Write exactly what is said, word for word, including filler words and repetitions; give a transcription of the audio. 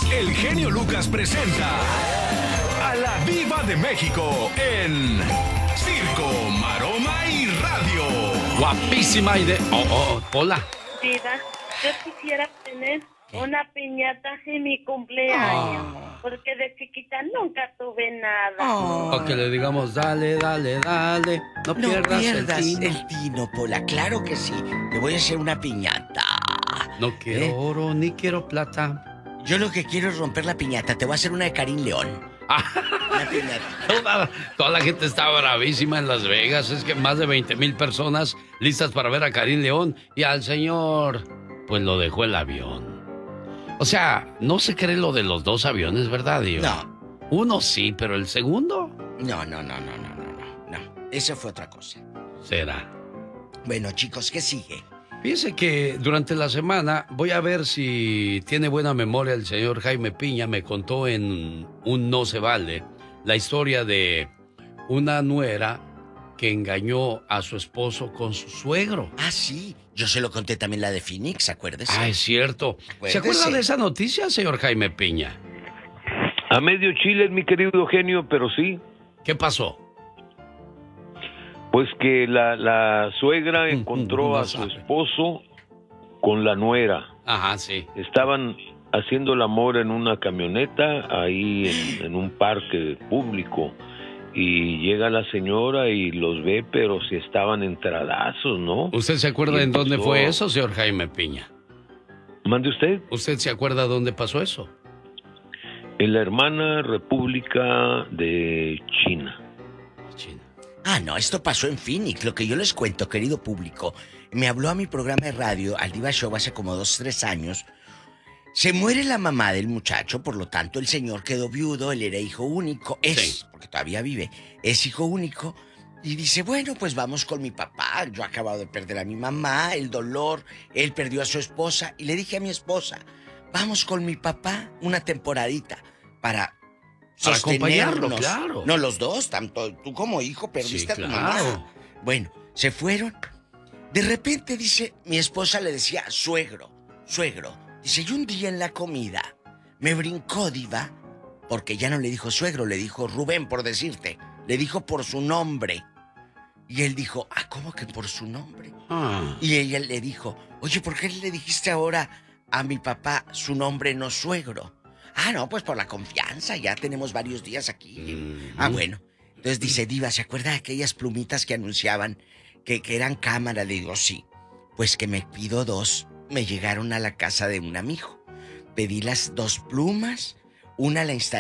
el genio Lucas presenta a la Diva de México en Circo, Maroma y Radio. Guapísima idea. Oh, oh, hola. Diva, yo quisiera tener una piñata en mi cumpleaños, Oh. porque de chiquita nunca tuve nada. Oh. O que le digamos, dale, dale, dale. No, No pierdas, pierdas el tino. el tino, Pola. Claro que sí. Te voy a hacer una piñata. No quiero ¿Eh? oro ni quiero plata. Yo lo que quiero es romper la piñata. Te voy a hacer una de Karim León. Una piñata. Toda, toda la gente está bravísima en Las Vegas. Es que más de veinte mil personas listas para ver a Karim León. Y al señor, pues lo dejó el avión. O sea, no se cree lo de los dos aviones, ¿verdad, Diva? No. Uno sí, pero el segundo, No, no, no, no, no, no, no. No. Eso fue otra cosa. será. Bueno, chicos, ¿qué sigue? Fíjese que durante la semana voy a ver si tiene buena memoria el señor Jaime Piña. Me contó en un No se vale la historia de una nuera que engañó a su esposo con su suegro. Ah, sí. Yo se lo conté también la de Phoenix, acuérdese. Ah, es cierto. ¿Se Acuérdese. acuerda de esa noticia, señor Jaime Piña? A medio chile, mi querido Eugenio, pero sí. ¿Qué pasó? Pues que la, la suegra encontró no a su sabe. esposo con la nuera. Ajá, sí. Estaban haciendo el amor en una camioneta ahí en, en un parque público. Y llega la señora y los ve, pero si estaban entradazos, ¿no? ¿Usted se acuerda Y en dónde empezó- fue eso, señor Jaime Piña? ¿Mande usted? ¿Usted se acuerda dónde pasó eso? En la hermana República de China. China. Ah, no, esto pasó en Phoenix. Lo que yo les cuento, querido público, me habló a mi programa de radio, al Diva Show, hace como dos, tres años. Se muere la mamá del muchacho, por lo tanto el señor quedó viudo, él era hijo único, es, Sí. porque todavía vive, es hijo único. Y dice, bueno, pues vamos con mi papá, yo acabo de perder a mi mamá, el dolor, él perdió a su esposa. Y le dije a mi esposa, vamos con mi papá una temporadita para... Para acompañarlo, sostenernos. claro. No, los dos, tanto tú como hijo perdiste Sí, a tu claro. mamá. Bueno, se fueron. De repente, dice, mi esposa le decía, suegro, suegro. Dice, y un día en la comida me brincó, Diva, porque ya no le dijo suegro, le dijo Rubén, por decirte. Le dijo por su nombre. Y él dijo, ah, ¿cómo que por su nombre? Ah. Y ella le dijo, oye, ¿por qué le dijiste ahora a mi papá su nombre, no suegro? Ah, no, pues por la confianza, ya tenemos varios días aquí. Mm. Ah, bueno. Entonces dice, Diva, ¿se acuerda de aquellas plumitas que anunciaban que, que eran cámara? Le digo, sí. Pues que me pido dos. Me llegaron a la casa de un amigo. Pedí las dos plumas, una la instalé